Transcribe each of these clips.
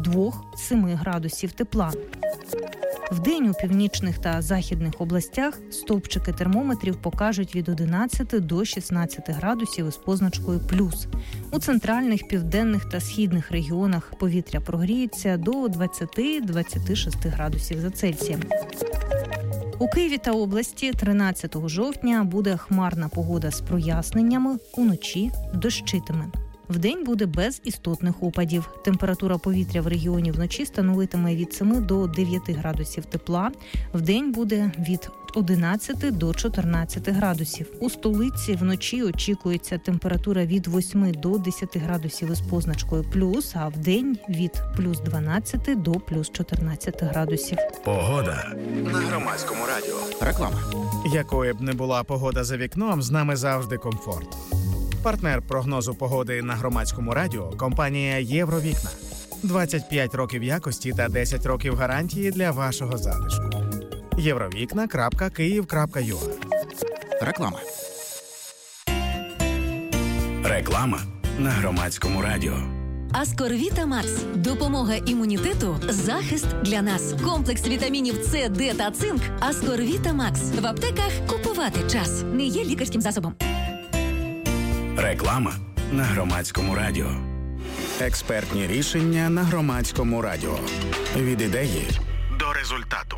2-7 градусів тепла. Вдень у північних та західних областях стовпчики термометрів покажуть від 11 до 16 градусів із позначкою плюс. У центральних, південних та східних регіонах повітря прогріється до 20-26 градусів за Цельсієм. У Києві та області 13 жовтня буде хмарна погода з проясненнями, уночі дощитиме. Вдень буде без істотних опадів. Температура повітря в регіоні вночі становитиме від 7 до 9 градусів тепла. Вдень буде від 11 до 14 градусів. У столиці вночі очікується температура від 8 до 10 градусів із позначкою плюс, а вдень від плюс 12 до плюс 14 градусів. Погода на Громадському радіо. Реклама. Якою б не була погода за вікном, з нами завжди комфорт. Партнер прогнозу погоди на Громадському радіо – компанія «Євровікна». 25 років якості та 10 років гарантії для вашого затишку. Євровікна.Київ.ua. Реклама. Реклама на Громадському радіо. Аскорвіта Макс. Допомога імунітету, захист для нас. Комплекс вітамінів С, Д та цинк. Аскорвіта Макс. В аптеках купувати час. Не є лікарським засобом. Реклама на Громадському радіо. Експертні рішення на Громадському радіо. Від ідеї до результату.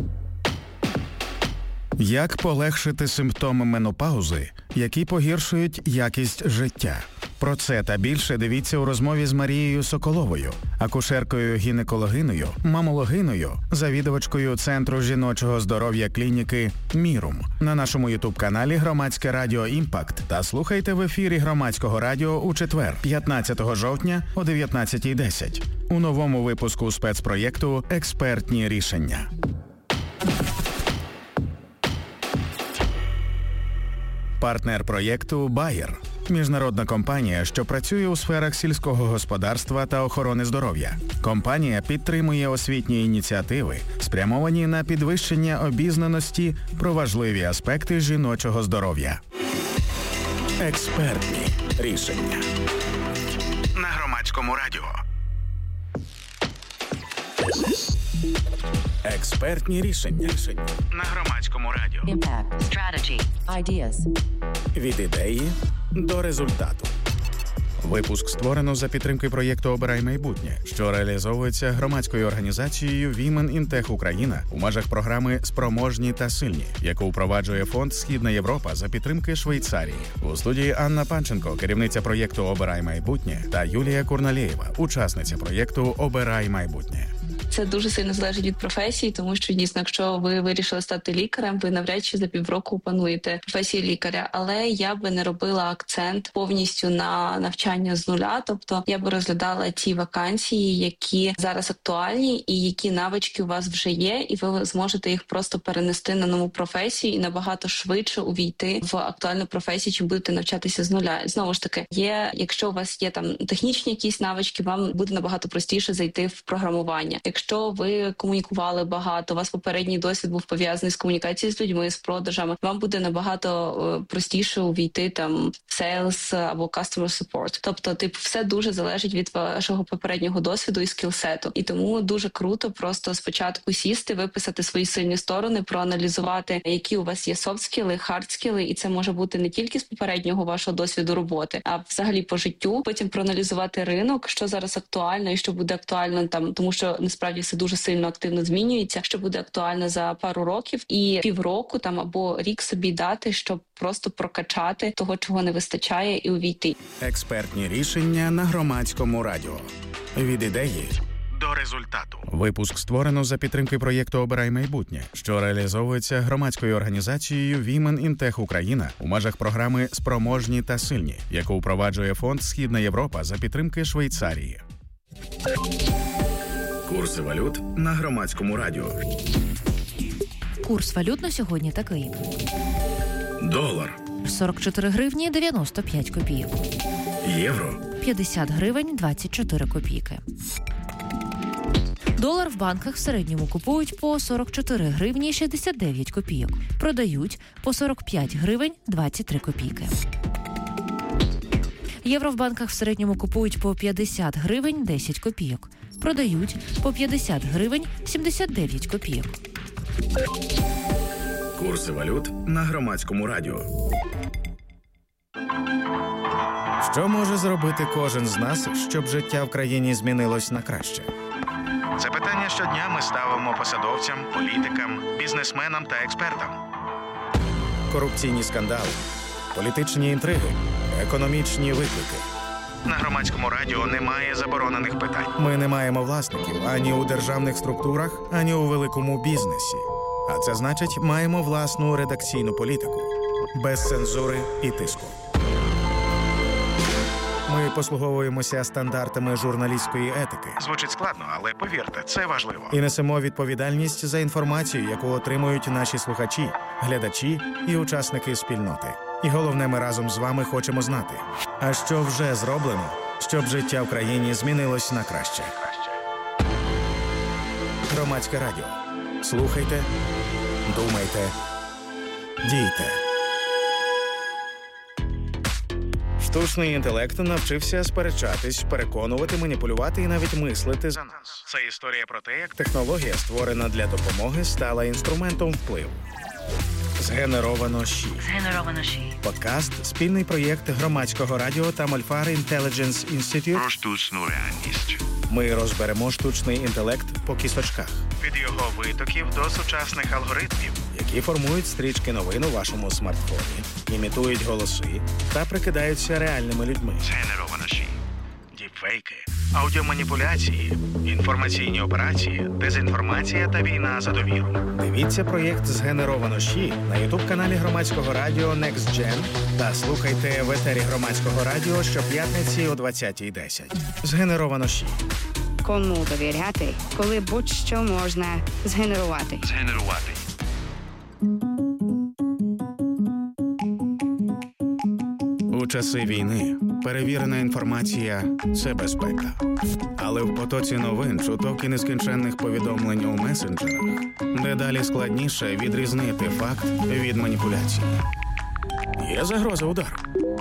Як полегшити симптоми менопаузи, які погіршують якість життя? Про це та більше дивіться у розмові з Марією Соколовою, акушеркою-гінекологиною, мамологиною, завідувачкою Центру жіночого здоров'я клініки «Мірум» на нашому ютуб-каналі «Громадське радіо Імпакт» та слухайте в ефірі Громадського радіо у четвер, 15 жовтня о 19:10 у новому випуску спецпроєкту «Експертні рішення». Партнер проєкту «Байер» – міжнародна компанія, що працює у сферах сільського господарства та охорони здоров'я. Компанія підтримує освітні ініціативи, спрямовані на підвищення обізнаності про важливі аспекти жіночого здоров'я. Експертні рішення на Громадському радіо. Експертні рішення на Громадському радіо. Impact. Strategy. Ideas. Від ідеї до результату. Випуск створено за підтримки проєкту «Обирай майбутнє», що реалізовується громадською організацією Women in Tech Україна у межах програми «Спроможні та сильні», яку впроваджує фонд «Східна Європа» за підтримки Швейцарії. У студії Анна Панченко, керівниця проєкту «Обирай майбутнє», та Юлія Курналєєва, учасниця проєкту «Обирай майбутнє». Це дуже сильно залежить від професії, тому що, дійсно, якщо ви вирішили стати лікарем, ви навряд чи за півроку опануєте професію лікаря. Але я би не робила акцент повністю на навчання з нуля. Тобто я би розглядала ті вакансії, які зараз актуальні і які навички у вас вже є, і ви зможете їх просто перенести на нову професію і набагато швидше увійти в актуальну професію, чим будете навчатися з нуля. Знову ж таки, якщо у вас є там технічні якісь навички, вам буде набагато простіше зайти в програмування. Якщо ви комунікували багато, у вас попередній досвід був пов'язаний з комунікацією з людьми, з продажами, вам буде набагато простіше увійти там в sales або customer support. Тобто, все дуже залежить від вашого попереднього досвіду і скілсету. І тому дуже круто просто спочатку сісти, виписати свої сильні сторони, проаналізувати, які у вас є софт-скіли, хард-скіли, і це може бути не тільки з попереднього вашого досвіду роботи, а взагалі по життю. Потім проаналізувати ринок, що зараз актуально і що буде актуально там, тому що насправді все дуже сильно активно змінюється, що буде актуально за пару років, і півроку там або рік собі дати, щоб просто прокачати того, чого не вистачає, і увійти. Експертні рішення на Громадському радіо. Від ідеї до результату. Випуск створено за підтримки проєкту «Обирай майбутнє», що реалізовується громадською організацією Women in Tech Україна у межах програми «Спроможні та сильні», яку впроваджує фонд «Східна Європа» за підтримки Швейцарії. Курси валют на Громадському радіо. Курс валют на сьогодні такий. Долар 44 гривні 95 копійок. Євро 50 гривень 24 копійки. Долар в банках в середньому купують по 44 гривні 69 копійок. Продають по 45 гривень 23 копійки. Євро в банках в середньому купують по 50 гривень 10 копійок. Продають по 50 гривень 79 копійок. Курси валют на Громадському радіо. Що може зробити кожен з нас, щоб життя в країні змінилось на краще? Це питання щодня ми ставимо посадовцям, політикам, бізнесменам та експертам. Корупційні скандали, політичні інтриги, економічні виклики. На Громадському радіо немає заборонених питань. Ми не маємо власників ані у державних структурах, ані у великому бізнесі. А це значить, маємо власну редакційну політику. Без цензури і тиску. Ми послуговуємося стандартами журналістської етики. Звучить складно, але повірте, це важливо. І несемо відповідальність за інформацію, яку отримують наші слухачі, глядачі і учасники спільноти. І головне, ми разом з вами хочемо знати, а що вже зроблено, щоб життя в країні змінилось на краще. Громадське радіо. Слухайте, думайте, дійте. Штучний інтелект навчився сперечатись, переконувати, маніпулювати і навіть мислити за нас. Це історія про те, як технологія, створена для допомоги, стала інструментом впливу. Згенеровано ЩІ. Подкаст – спільний проєкт Громадського радіо та Malfar Intelligence Institute про штучну реальність. Ми розберемо штучний інтелект по кісочках. Від його витоків до сучасних алгоритмів, які формують стрічки новин у вашому смартфоні, імітують голоси та прикидаються реальними людьми. Згенеровано ЩІ. Діпфейки, аудіоманіпуляції, інформаційні операції, дезінформація та війна за довіру. Дивіться проєкт «Згенеровано ЩІ» на ютуб-каналі Громадського радіо Next Gen та слухайте в етері Громадського радіо щоп'ятниці о 20:10. «Згенеровано ЩІ». Кому довіряти, коли будь-що можна згенерувати. У часи війни перевірена інформація – це безпека. Але в потоці новин, чуток і нескінченних повідомлень у месенджерах дедалі складніше відрізнити факт від маніпуляції. Є загроза удару.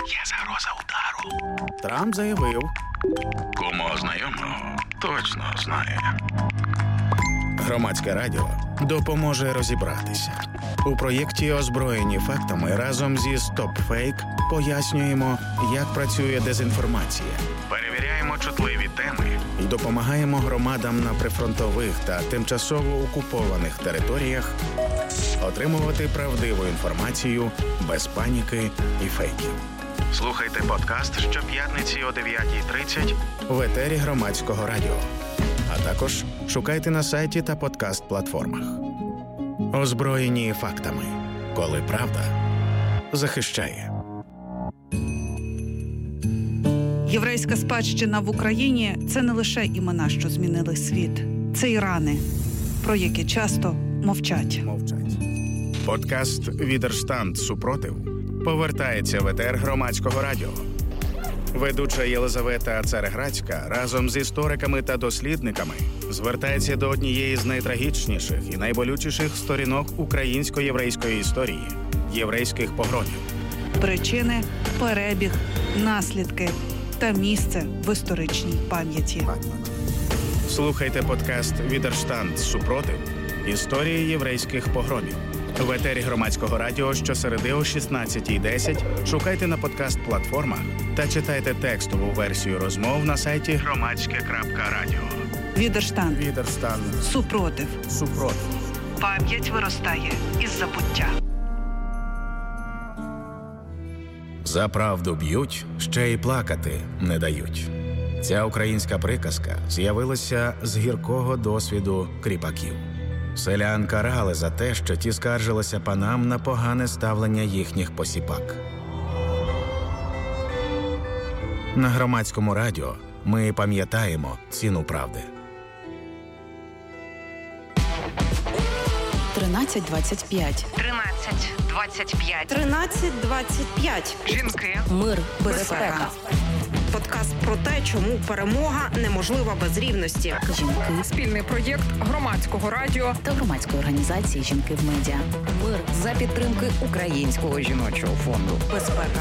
Трамп заявив. Кому знайомого точно знає. Громадське радіо допоможе розібратися. У проєкті «Озброєні фактами» разом зі StopFake пояснюємо, як працює дезінформація. Перевіряємо чутливі теми і допомагаємо громадам на прифронтових та тимчасово окупованих територіях отримувати правдиву інформацію без паніки і фейків. Слухайте подкаст щоп'ятниці о 9:30 в етері Громадського радіо. А також шукайте на сайті та подкаст-платформах. Озброєні фактами. Коли правда захищає. Єврейська спадщина в Україні – це не лише імена, що змінили світ. Це і рани, про які часто мовчать. Подкаст «Відерштанд. Супротив» повертається в етер Громадського радіо. Ведуча Єлизавета Цареградська разом з істориками та дослідниками звертається до однієї з найтрагічніших і найболючіших сторінок українсько-єврейської історії – єврейських погромів. Причини, перебіг, наслідки та місце в історичній пам'яті. Слухайте подкаст «Відерштанд. Супротив. Історії єврейських погромів». В етері Громадського радіо щосереди о 16:10 шукайте на подкаст-платформах та читайте текстову версію розмов на сайті громадське.радіо. Відерштанд. Супротив. Пам'ять виростає із забуття. За правду б'ють, ще й плакати не дають. Ця українська приказка з'явилася з гіркого досвіду кріпаків. Селян карали за те, що ті скаржилися панам на погане ставлення їхніх посіпак. На Громадському радіо ми пам'ятаємо ціну правди. 1325. 1325. Жінки. Мир. Безпека. Подкаст про те, чому перемога неможлива без рівності. Жінки. Спільний проєкт Громадського радіо та громадської організації «Жінки в медіа». Мир за підтримки Українського жіночого фонду. Безпека.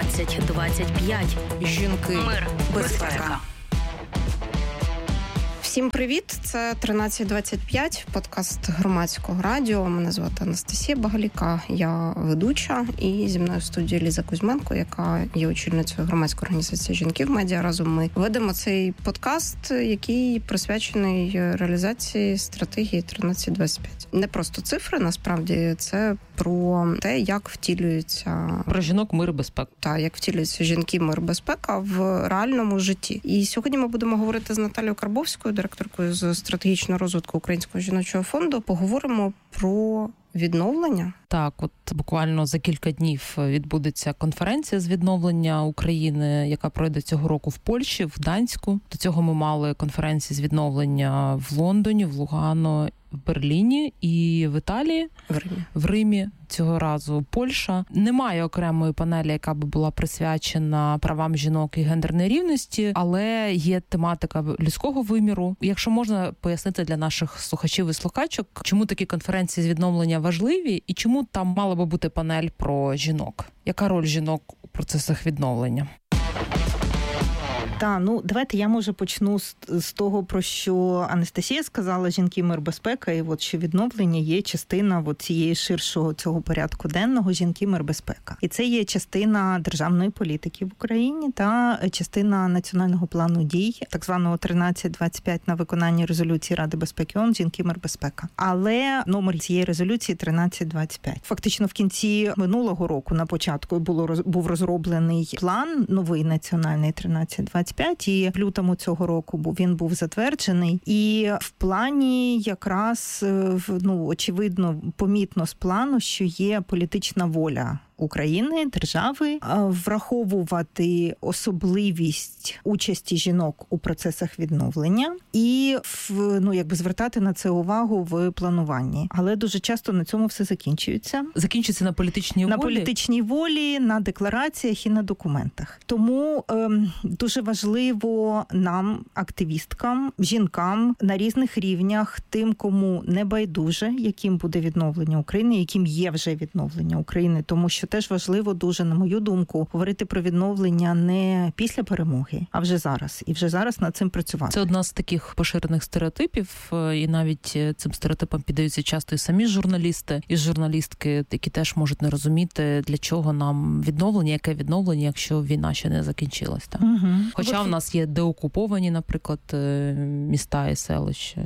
1325. Жінки. Мир. Безпека. Всім привіт! Це 1325, подкаст Громадського радіо. Мене звати Анастасія Багаліка, я ведуча, і зі мною в студії Ліза Кузьменко, яка є очільницею громадської організації «Жінки в медіа». Разом ми ведемо цей подкаст, який присвячений реалізації стратегії 1325. Не просто цифри, насправді, це про те, як втілюється... Про жінок, мир і безпеку. Так, як втілюються жінки, мир, безпека в реальному житті. І сьогодні ми будемо говорити з Наталією Карбовською, директоркою з стратегічного розвитку Українського жіночого фонду. Поговоримо про відновлення. Так, от буквально за кілька днів відбудеться конференція з відновлення України, яка пройде цього року в Польщі, в Гданську. До цього ми мали конференції з відновлення в Лондоні, в Лугано, в Берліні і в Італії. В Римі. Цього разу Польща. Немає окремої панелі, яка би була присвячена правам жінок і гендерній рівності, але є тематика людського виміру. Якщо можна пояснити для наших слухачів і слухачок, чому такі конференції з відновлення важливі і чому там мала би бути панель про жінок? Яка роль жінок у процесах відновлення? Так, давайте я, може, почну з того, про що Анастасія сказала, жінки, мир, безпека, і от що відновлення є частина цієї ширшого цього порядку денного жінки, мир, безпека. І це є частина державної політики в Україні та частина національного плану дій, так званого 1325 на виконання резолюції Ради безпеки ООН «Жінки, мир, безпека». Але номер цієї резолюції 1325. Фактично в кінці минулого року, на початку, був розроблений план, новий національний 1325, і в лютому цього року він був затверджений. І в плані якраз, очевидно, помітно з плану, що є політична воля України, держави, враховувати особливість участі жінок у процесах відновлення і звертати на це увагу в плануванні. Але дуже часто на цьому все закінчується. Закінчується на політичній волі? На політичній волі, на деклараціях і на документах. Тому дуже важливо нам, активісткам, жінкам на різних рівнях, тим, кому не байдуже, яким буде відновлення України, яким є вже відновлення України, тому що теж важливо дуже, на мою думку, говорити про відновлення не після перемоги, а вже зараз. І вже зараз над цим працювати. Це одна з таких поширених стереотипів, і навіть цим стереотипам піддаються часто і самі журналісти, і журналістки, які теж можуть не розуміти, для чого нам відновлення, яке відновлення, якщо війна ще не закінчилась. Так? Угу. Хоча в нас є деокуповані, наприклад, міста і селища.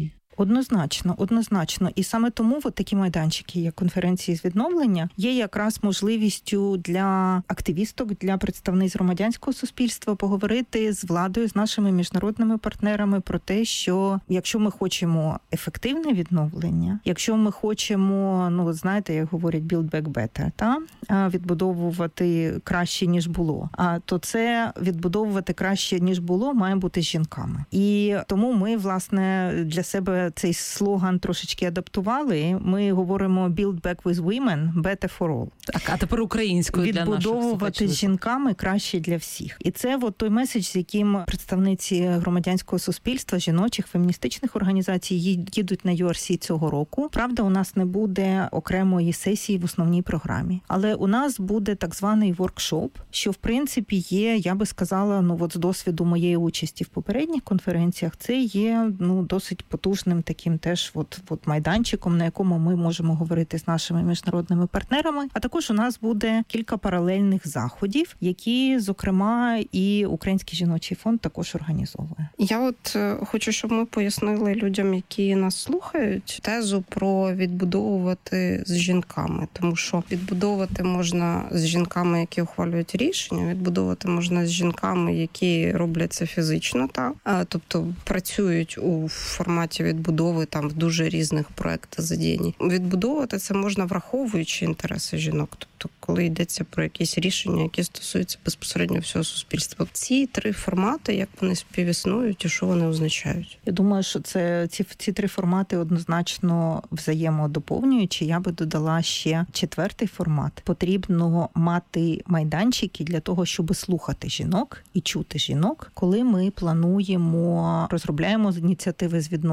Однозначно. І саме тому такі майданчики, як конференції з відновлення, є якраз можливістю для активісток, для представниць громадянського суспільства поговорити з владою, з нашими міжнародними партнерами про те, що якщо ми хочемо ефективне відновлення, якщо ми хочемо, знаєте, як говорять, build back better, відбудовувати краще, ніж було, то це відбудовувати краще, ніж було, має бути з жінками. І тому ми, власне, для себе цей слоган трошечки адаптували. Ми говоримо «Build back with women, better for all». Так, а тепер українською для наших слухачів. Відбудовувати з жінками краще для всіх. І це той меседж, з яким представниці громадянського суспільства, жіночих, феміністичних організацій їдуть на URC цього року. Правда, у нас не буде окремої сесії в основній програмі. Але у нас буде так званий воркшоп, що, в принципі, є, я би сказала, з досвіду моєї участі в попередніх конференціях, це є, досить потужним таким теж майданчиком, на якому ми можемо говорити з нашими міжнародними партнерами. А також у нас буде кілька паралельних заходів, які, зокрема, і Український жіночий фонд також організовує. Я хочу, щоб ми пояснили людям, які нас слухають, тезу про відбудовувати з жінками. Тому що відбудовувати можна з жінками, які ухвалюють рішення, відбудовувати можна з жінками, які роблять це фізично, тобто працюють у форматі відбудови в дуже різних проєктах задіяні. Відбудовувати це можна, враховуючи інтереси жінок. Тобто, коли йдеться про якісь рішення, які стосуються безпосередньо всього суспільства. Ці три формати, як вони співіснують і що вони означають? Я думаю, що ці три формати однозначно взаємодоповнюючі. Я би додала ще четвертий формат. Потрібно мати майданчики для того, щоб слухати жінок і чути жінок, коли ми плануємо, розробляємо ініціативи з відновлення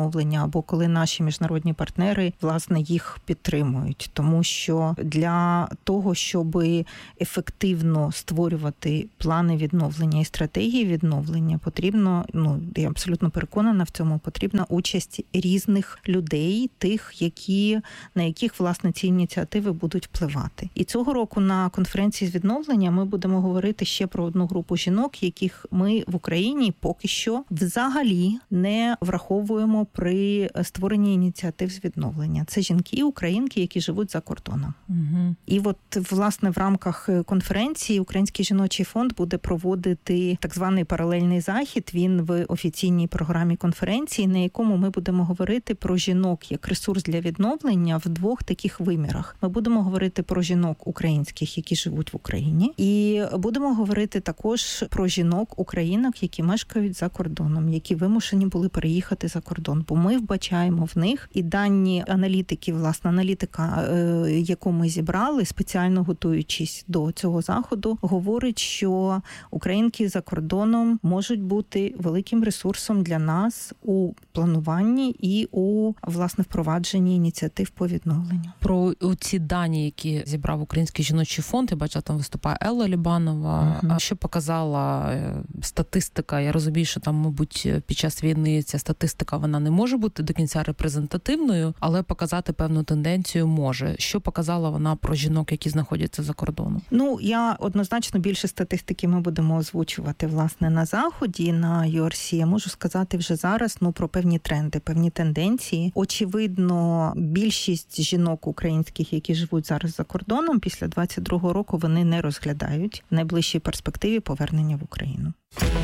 або коли наші міжнародні партнери, власне, їх підтримують. Тому що для того, щоб ефективно створювати плани відновлення і стратегії відновлення, потрібно, я абсолютно переконана в цьому, потрібна участь різних людей, тих, на яких, власне, ці ініціативи будуть впливати. І цього року на конференції з відновлення ми будемо говорити ще про одну групу жінок, яких ми в Україні поки що взагалі не враховуємо при створенні ініціатив з відновлення. Це жінки, українки, які живуть за кордоном. Угу. І от, власне, в рамках конференції Український жіночий фонд буде проводити так званий паралельний захід. Він в офіційній програмі конференції, на якому ми будемо говорити про жінок як ресурс для відновлення в двох таких вимірах. Ми будемо говорити про жінок українських, які живуть в Україні, і будемо говорити також про жінок українок, які мешкають за кордоном, які вимушені були переїхати за кордон. Бо ми вбачаємо в них і дані аналітики, власне, аналітика, яку ми зібрали, спеціально готуючись до цього заходу, говорить, що українки за кордоном можуть бути великим ресурсом для нас у плануванні і у, власне, впровадженні ініціатив по відновленню. Про ці дані, які зібрав Український жіночий фонд, я бачила, там виступає Елла Лібанова. Угу. Що показала статистика? Я розумію, що там, мабуть, під час війни ця статистика, вона не може бути до кінця репрезентативною, але показати певну тенденцію може. Що показала вона про жінок, які знаходяться за кордоном? Я однозначно більше статистики ми будемо озвучувати, власне, на заході, на URC. Я можу сказати вже зараз, про певні тренди, певні тенденції. Очевидно, більшість жінок українських, які живуть зараз за кордоном, після 22-го року вони не розглядають в найближчій перспективі повернення в Україну.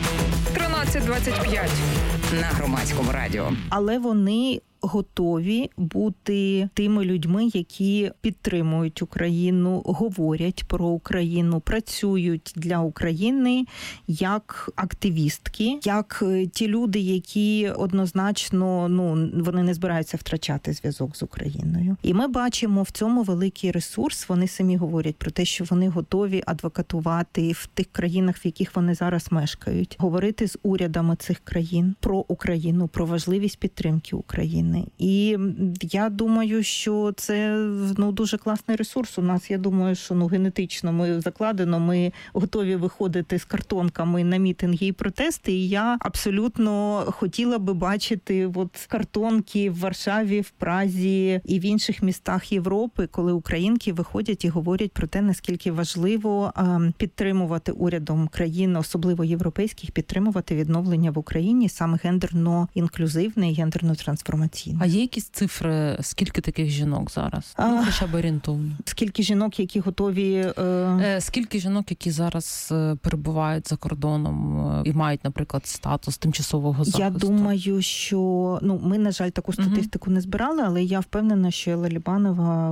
13:25 на Громадському радіо. Але вони готові бути тими людьми, які підтримують Україну, говорять про Україну, працюють для України як активістки, як ті люди, які однозначно, вони не збираються втрачати зв'язок з Україною. І ми бачимо в цьому великий ресурс. Вони самі говорять про те, що вони готові адвокатувати в тих країнах, в яких вони зараз мешкають, говорити з урядами цих країн про Україну, про важливість підтримки України. І я думаю, що це дуже класний ресурс. У нас, я думаю, що генетично ми закладено, ми готові виходити з картонками на мітинги і протести. І я абсолютно хотіла би бачити картонки в Варшаві, в Празі і в інших містах Європи, коли українки виходять і говорять про те, наскільки важливо підтримувати урядом країн, особливо європейських, підтримувати відновлення в Україні саме гендерно-інклюзивне і гендерно-трансформаційне. А є якісь цифри, скільки таких жінок зараз? Хоча б орієнтовно. Скільки жінок, які готові... Скільки жінок, які зараз перебувають за кордоном і мають, наприклад, статус тимчасового захисту? Я думаю, що... ми, на жаль, таку статистику не збирали, але я впевнена, що Елла Лібанова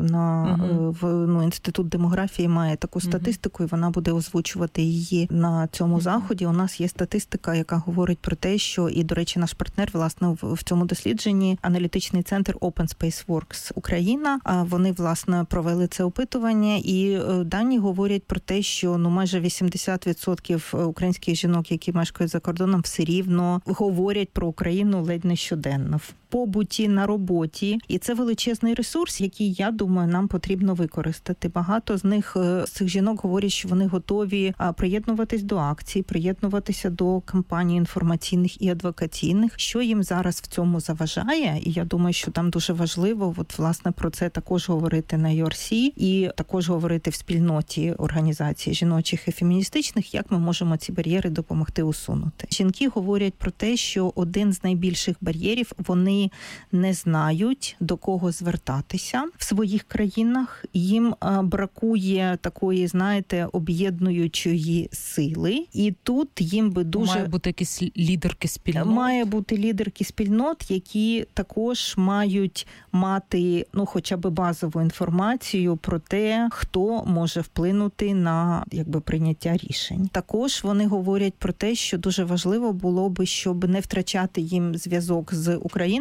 в Інститут демографії має таку статистику, і вона буде озвучувати її на цьому заході. У нас є статистика, яка говорить про те, що, і, до речі, наш партнер, власне, в цьому дослідженні, аналітичний центр Open Space Works Україна, вони, власне, провели це опитування, і дані говорять про те, що майже 80% українських жінок, які мешкають за кордоном, все рівно говорять про Україну ледь не щоденно. В побуті, на роботі. І це величезний ресурс, який, я думаю, нам потрібно використати. Багато з них, з цих жінок, говорять, що вони готові приєднуватись до акцій, приєднуватися до кампаній інформаційних і адвокаційних. Що їм зараз в цьому заважає? І я думаю, що там дуже важливо, власне, про це також говорити на URC і також говорити в спільноті організацій жіночих і феміністичних, як ми можемо ці бар'єри допомогти усунути. Жінки говорять про те, що один з найбільших бар'єрів – вони не знають, до кого звертатися в своїх країнах. Їм бракує такої, об'єднуючої сили. І тут їм би дуже... Має бути якісь лідерки спільнот? Має бути лідерки спільнот, які також мають мати, хоча б базову інформацію про те, хто може вплинути на, прийняття рішень. Також вони говорять про те, що дуже важливо було би, щоб не втрачати їм зв'язок з Україною,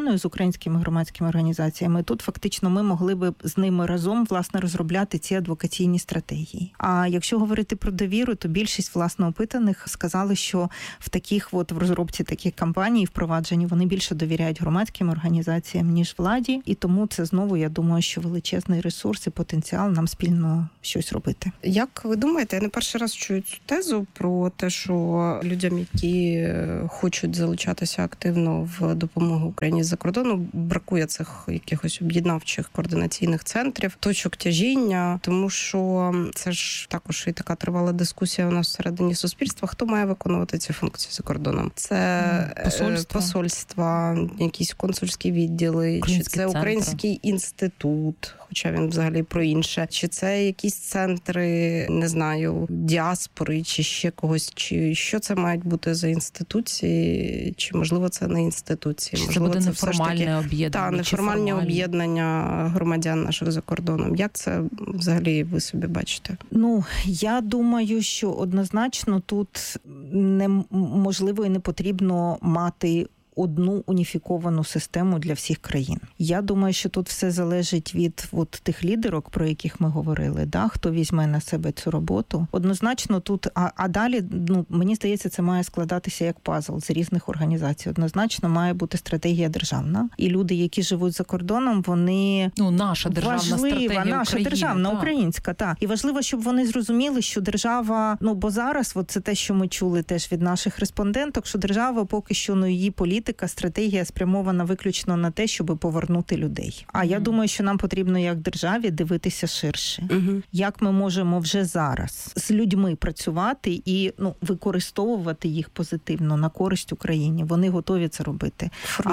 закордонною, з українськими громадськими організаціями, тут фактично ми могли би з ними разом, власне, розробляти ці адвокаційні стратегії. А якщо говорити про довіру, то більшість, власне, опитаних сказали, що в таких в розробці таких кампаній, впровадженні, вони більше довіряють громадським організаціям, ніж владі. І тому це знову, я думаю, що величезний ресурс і потенціал нам спільно щось робити. Як ви думаєте, я не перший раз чую цю тезу про те, що людям, які хочуть залучатися активно в допомогу Україні з-за кордону, бракує цих якихось об'єднавчих координаційних центрів, точок тяжіння, тому що це ж також і така тривала дискусія у нас всередині суспільства. Хто має виконувати ці функції за кордоном? Це посольства, якісь консульські відділи, чи це Український інститут, хоча він взагалі про інше, чи це якісь центри, не знаю, діаспори, чи ще когось, чи що це мають бути за інституції, чи можливо це не інституції, чи можливо це буде неформальне об'єднання. Так, неформальне об'єднання громадян наших за кордоном. Як це взагалі ви собі бачите? Я думаю, що однозначно тут неможливо і не потрібно мати одну уніфіковану систему для всіх країн. Я думаю, що тут все залежить від тих лідерок, про яких ми говорили, хто візьме на себе цю роботу. Однозначно тут, а далі, мені здається, це має складатися як пазл з різних організацій. Однозначно має бути стратегія державна. І люди, які живуть за кордоном, вони... наша державна стратегія наша України, державна, українська, так. І важливо, щоб вони зрозуміли, що держава, бо зараз, це те, що ми чули теж від наших респонденток, що держава поки що, її політика, стратегія спрямована виключно на те, щоб повернути людей. А я думаю, що нам потрібно як державі дивитися ширше. Як ми можемо вже зараз з людьми працювати і використовувати їх позитивно на користь Україні. Вони готові це робити.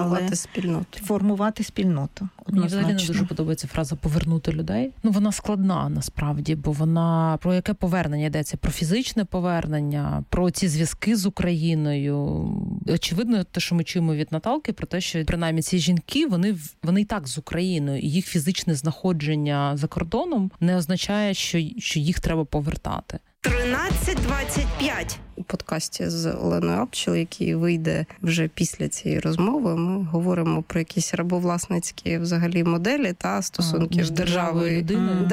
Формувати спільноту. Мені взагалі не дуже подобається фраза «повернути людей». Вона складна насправді, бо вона про яке повернення йдеться? Про фізичне повернення, про ці зв'язки з Україною. Очевидно, те, що ми чуємо від Наталки, про те, що принаймні ці жінки, вони і так з Україною, і їх фізичне знаходження за кордоном не означає, що їх треба повертати. 13:25. У подкасті з Оленою Апчел, який вийде вже після цієї розмови, ми говоримо про якісь рабовласницькі взагалі моделі та стосунки державою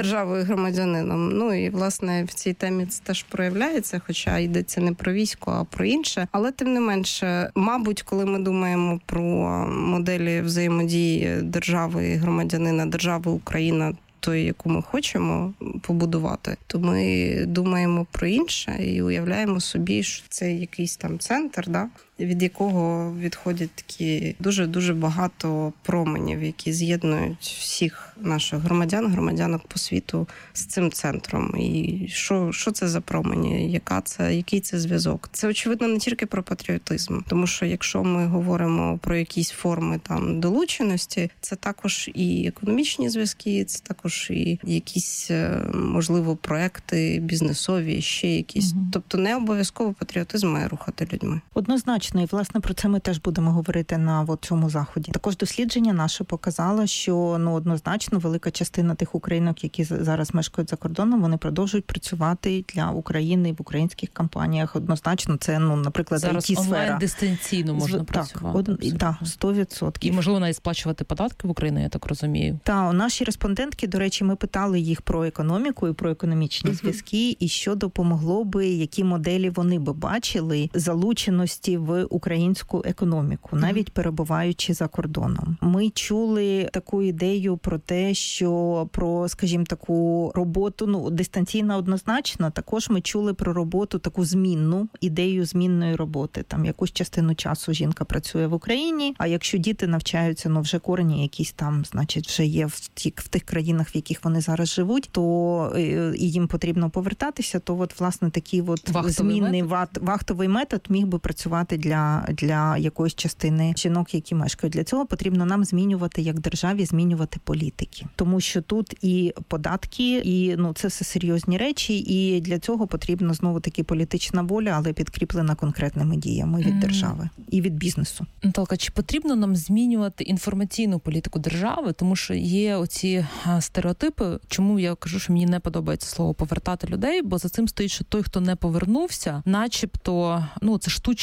і громадянином. І, власне, в цій темі це теж проявляється, хоча йдеться не про військо, а про інше. Але, тим не менше, мабуть, коли ми думаємо про моделі взаємодії держави і громадянина, держави Україна, тої, яку ми хочемо побудувати, то ми думаємо про інше і уявляємо собі, що це якийсь там центр, від якого відходять такі дуже-дуже багато променів, які з'єднують всіх наших громадянок по світу з цим центром. І що це за промені? Який це зв'язок? Це, очевидно, не тільки про патріотизм. Тому що якщо ми говоримо про якісь форми долученості, це також і економічні зв'язки, це також і якісь, можливо, проекти бізнесові, ще якісь. Тобто не обов'язково патріотизм має рухати людьми. Однозначно. І, власне, про це ми теж будемо говорити на цьому заході. Також дослідження наше показало, що однозначно велика частина тих українок, які зараз мешкають за кордоном, вони продовжують працювати для України в українських компаніях. Однозначно, це, наприклад, зараз IT-сфера. Онлайн-дистанційно можна працювати. Так, 100%. І, можливо, навіть сплачувати податки в Україні, я так розумію. Так, наші респондентки, до речі, ми питали їх про економіку і про економічні зв'язки, і що допомогло би, які моделі вони би бачили залученості в українську економіку, навіть перебуваючи за кордоном. Ми чули таку ідею про те, що про, скажімо, таку роботу, дистанційна однозначно, також ми чули про роботу таку змінну, ідею змінної роботи. Там якусь частину часу жінка працює в Україні, а якщо діти навчаються, вже корені якісь там, значить, вже є в тих країнах, в яких вони зараз живуть, то і їм потрібно повертатися, то власне такий змінний вахтовий метод міг би працювати для якоїсь частини жінок, які мешкають. Для цього потрібно нам змінювати, як державі, змінювати політики. Тому що тут і податки, і це все серйозні речі, і для цього потрібна знову-таки політична воля, але підкріплена конкретними діями від держави і від бізнесу. Наталка, чи потрібно нам змінювати інформаційну політику держави? Тому що є оці стереотипи, чому я кажу, що мені не подобається слово «повертати людей», бо за цим стоїть, що той, хто не повернувся, начебто, це штучне створення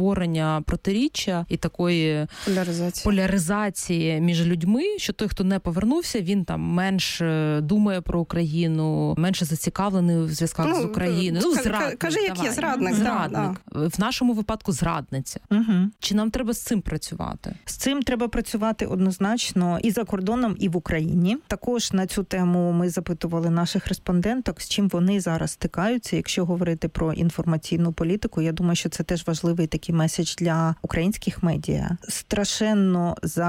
створення протиріччя і такої поляризації між людьми, що той, хто не повернувся, він там менше думає про Україну, менше зацікавлений в зв'язках з Україною. Зрадник. Кажи, як є зрадник. Зрадник. В нашому випадку зрадниця. Чи нам треба з цим працювати? З цим треба працювати однозначно і за кордоном, і в Україні. Також на цю тему ми запитували наших респонденток, з чим вони зараз стикаються. Якщо говорити про інформаційну політику, я думаю, що це теж важливий такий меседж для українських медіа. Страшенно за